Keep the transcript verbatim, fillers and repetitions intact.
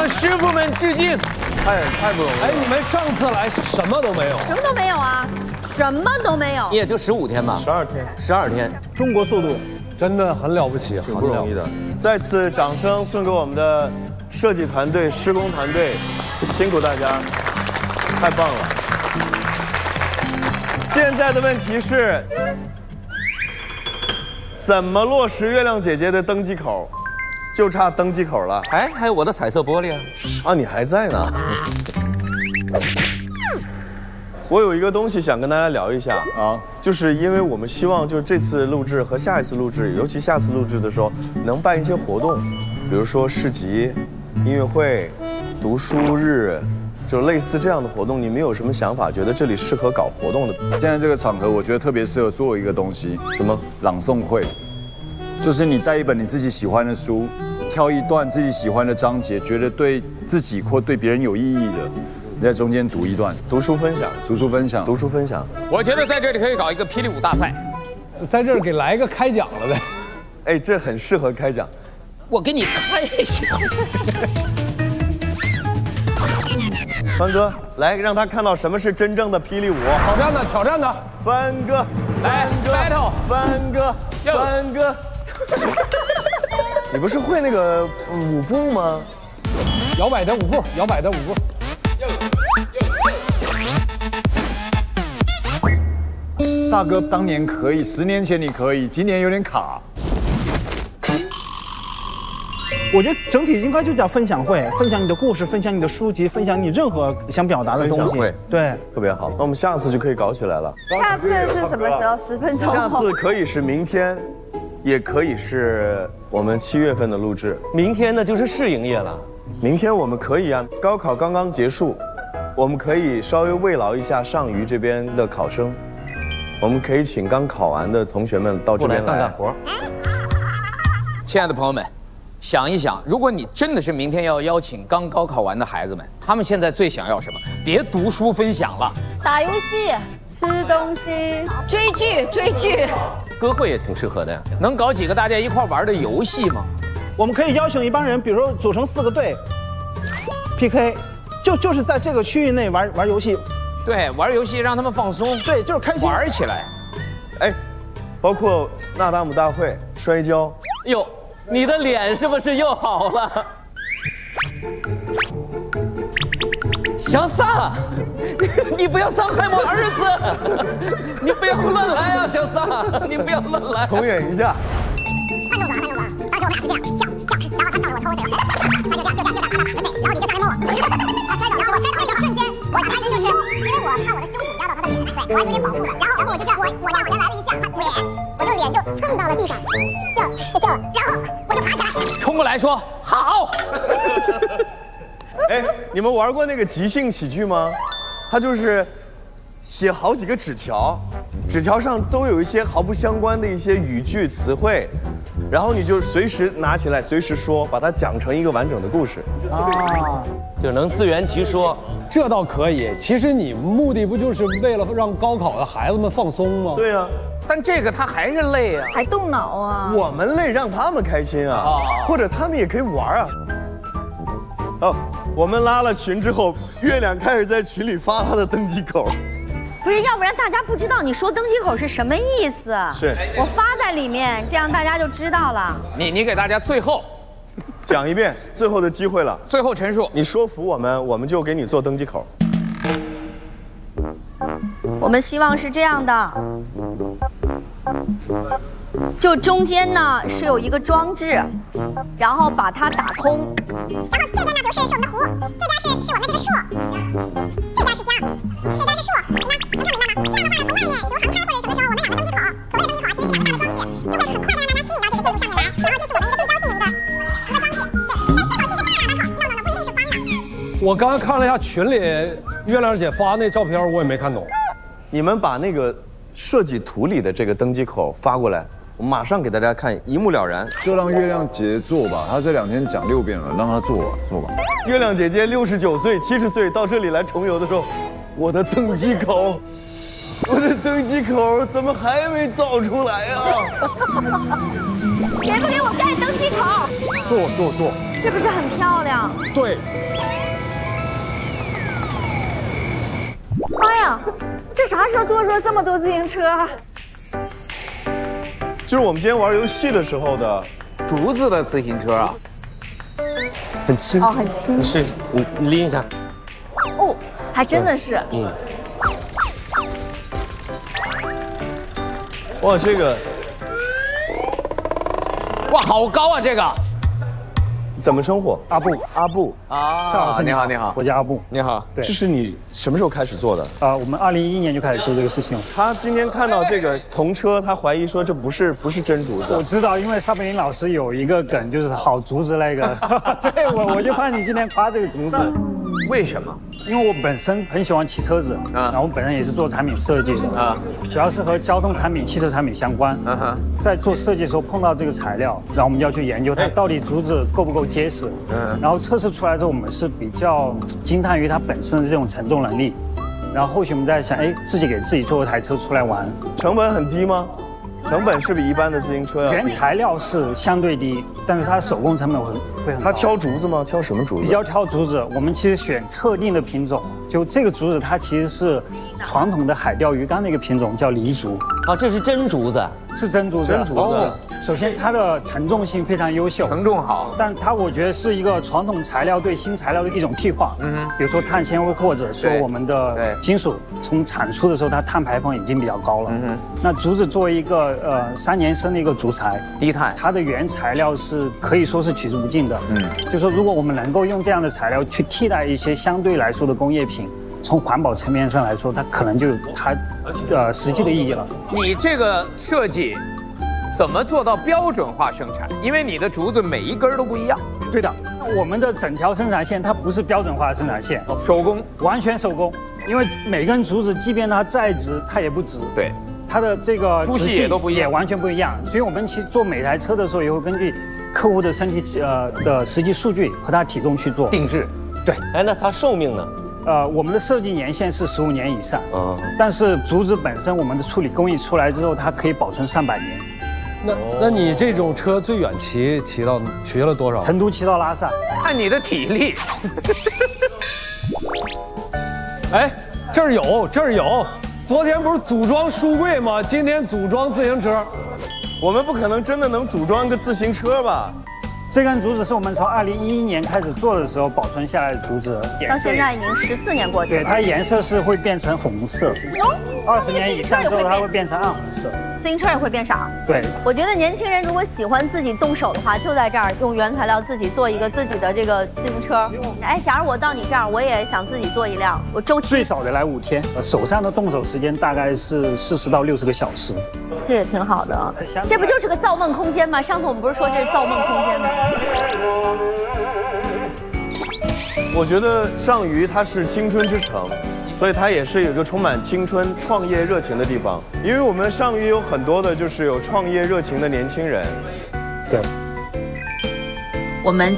向师傅们致敬， 太太不容易了。 哎，你们上次来是什么都没有？ 什么都没有啊，什么都没有。 你也就十五天吧， 十二天， 十二天， 中国速度真的很了不起， 挺不容易的。再次掌声送给我们的设计团队、施工团队，辛苦大家，太棒了。现在的问题是，怎么落实月亮姐姐的登机口？就差登机口了。 哎，还有我的彩色玻璃啊！ 啊，你还在呢。我有一个东西想跟大家聊一下啊，就是因为我们希望就是这次录制和下一次录制，尤其下次录制的时候，能办一些活动，比如说市集、音乐会、读书日，就类似这样的活动。你们有什么想法？觉得这里适合搞活动的？ 现在这个场合，我觉得特别适合做一个东西， 什么？ 朗诵会，就是你带一本你自己喜欢的书，挑一段自己喜欢的章节，觉得对自己或对别人有意义的。你在中间读一段， 读书分享， 读书分享， 读书分享。 我觉得在这里可以搞一个霹雳舞大赛， 在这儿给来一个开讲了呗。 哎，这很适合开讲。 我给你开讲。 帆哥，来让他看到什么是真正的霹雳舞。 挑战的，挑战的。 帆哥， 来 battle， 帆哥，帆哥。你不是会那个舞步吗？ 摇摆的舞步，摇摆的舞步。 萨哥当年可以，十年前你可以，今年有点卡。 我觉得整体应该就叫分享会，分享你的故事，分享你的书籍，分享你任何想表达的东西。对， 特别好。那我们下次就可以搞起来了。 下次是什么时候？十分钟后。 下次可以是明天，也可以是我们七月份的录制。 明天呢就是试营业了。 明天我们可以啊，高考刚刚结束，我们可以稍微慰劳一下上虞这边的考生，我们可以请刚考完的同学们到这边来干干活。亲爱的朋友们，想一想，如果你真的是明天要邀请刚高考完的孩子们，他们现在最想要什么？别读书分享了， 打游戏、吃东西、追剧、追剧。 歌会也挺适合的呀。能搞几个大家一块玩的游戏吗？ 我们可以邀请一帮人，比如说组成四个队 ，P K， 就就是在这个区域内玩玩游戏。 对，玩游戏让他们放松。 对，就是开心。 玩起来。 哎，包括那达姆大会、摔跤。 哟，你的脸是不是又好了？小撒，你不要伤害我儿子，你不要乱来啊，小撒，你不要乱来。 重演一下。 慢动作，慢动作。当时我们俩是这样跳跳跳，然后他看着我抽我这个，他就这样就这样就这样就这样，他就这样就这样就这样，他就这样摸我，然后我摔倒的时候瞬间，我把他就是因为我怕我的胸部压到他的脸，对，我还是有点保护的，然后然后我就这样，我我让我人来了一下，他脸，我就脸就蹭到了地上，就就然后我就爬起来， 冲过来说好。 哎，你们玩过那个即兴喜剧吗？他就是写好几个纸条，纸条上都有一些毫不相关的一些语句词汇，然后你就随时拿起来，随时说，把它讲成一个完整的故事。 啊， 就能自圆其说。 这倒可以。其实你目的不就是为了让高考的孩子们放松吗？ 对呀。 但这个他还是累啊， 还动脑啊。 我们累，让他们开心啊，哦、或者他们也可以玩啊。哦，我们拉了群之后，月亮开始在群里发他的登机口。 不是，要不然大家不知道你说登机口是什么意思。 是， 我发在里面，这样大家就知道了。 你你给大家最后讲一遍，最后的机会了。 最后陈述， 你说服我们，我们就给你做登机口。 我们希望是这样的，就中间呢是有一个装置，然后把它打通， 然后这边呢就是是我们的湖，这边是是我们的这个树，这边是江，这边是树，明白？能看明白吗？这样的话，从外面流航开或者什么时候，我们两个登机口，所谓的登机口其实是两个大的东西，就会很快的让大家吸引到这个队伍上面来，然后这是我们一个最高兴的一个一个装置，对。但是否是一个大大的口，那那不一定是方的。 我刚才看了一下群里月亮姐发那照片，我也没看懂。 你们把那个设计图里的这个登机口发过来，我马上给大家看，一目了然。 就让月亮姐做吧，她这两天讲六遍了，让她做吧，做吧。 月亮姐姐六十九岁、七十岁到这里来重游的时候，我的登机口，我的登机口怎么还没造出来啊？ 别不给我盖登机口！ 坐坐坐。 是不是很漂亮？ 对。 妈呀，这啥时候多出了这么多自行车？ 就是我们今天玩游戏的时候的竹子的自行车啊， 很轻哦，很轻。 是，你你拎一下。 哦，还真的是。 嗯。哇，这个， 哇，好高啊！这个怎么称呼？ 阿布， 阿布啊， 邵老师你好，你好， 我叫阿布。 你好， 对， 这是你什么时候开始做的？ 啊，我们二零一一年就开始做这个事情。 他今天看到这个童车，他怀疑说这不是不是真竹子。 我知道，因为沙贝林老师有一个梗，就是好竹子那个。对，我我就怕你今天夸这个竹子。 为什么？ 因为我本身很喜欢骑车子，啊，然后我本身也是做产品设计的，啊，主要是和交通产品、汽车产品相关。嗯哼，在做设计的时候碰到这个材料，然后我们就要去研究它到底竹子够不够结实。嗯，然后测试出来之后，我们是比较惊叹于它本身的这种承重能力。然后后续我们在想，哎，自己给自己做一台车出来玩， 成本很低吗？成本是比一般的自行车要低。 原材料是相对低，但是它手工成本会会很高。 他挑竹子吗？挑什么竹子？ 比较挑竹子，我们其实选特定的品种。就这个竹子，它其实是传统的海钓鱼竿的一个品种，叫黎竹。 啊，这是真竹子， 是真竹子。 真竹子。 首先，它的承重性非常优秀， 承重好， 但它我觉得是一个传统材料对新材料的一种替换。嗯，比如说碳纤维或者说我们的金属，从产出的时候它碳排放已经比较高了。嗯，那竹子作为一个呃三年生的一个竹材， 低碳， 它的原材料是可以说是取之不尽的。嗯，就说如果我们能够用这样的材料去替代一些相对来说的工业品，从环保层面上来说，它可能就有它呃实际的意义了。 你这个设计怎么做到标准化生产？因为你的竹子每一根都不一样。 对的，我们的整条生产线它不是标准化的生产线， 手工， 完全手工。因为每根竹子，即便它再直，它也不直。 对， 它的这个粗细也都不一样， 也完全不一样。所以我们其实做每台车的时候，也会根据客户的身体呃的实际数据和他体重去做定制。 对， 哎，那它寿命呢？ 呃，我们的设计年限是十五年以上。嗯，但是竹子本身，我们的处理工艺出来之后，它可以保存上百年。 那那你这种车最远骑骑到骑了多少？ 成都骑到拉萨， 看你的体力。 哎，这儿有，这儿有。昨天不是组装书柜吗？今天组装自行车。 我们不可能真的能组装一个自行车吧？ 这根竹子是我们从二零一一年开始做的时候保存下来的竹子， 到现在已经十四年过去了。 对，它颜色是会变成红色，二十年以上之后它会变成暗红色。 自行车也会变色。 对， 我觉得年轻人如果喜欢自己动手的话，就在这儿用原材料自己做一个自己的这个自行车。哎，假如我到你这儿，我也想自己做一辆，我周期最少得来五天，手上的动手时间大概是四十到六十个小时。 这也挺好的，这不就是个造梦空间吗？上次我们不是说这是造梦空间吗？ 我觉得上虞它是青春之城，所以它也是有一个充满青春创业热情的地方。因为我们上虞有很多的就是有创业热情的年轻人。 对， 我们